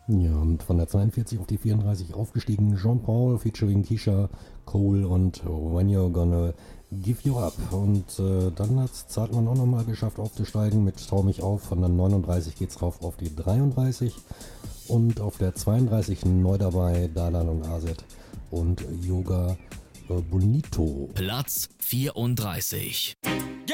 Ja, und von der 42 auf die 34 aufgestiegen Jean Paul featuring Keisha Cole und When You're Gonna Give You Up. Und dann hat es Zartmann auch nochmal geschafft aufzusteigen mit Trau mich auf. Von der 39 geht's rauf auf die 33. Und auf der 32 neu dabei Dalan und Azet und Yoga Bonito. Platz 34.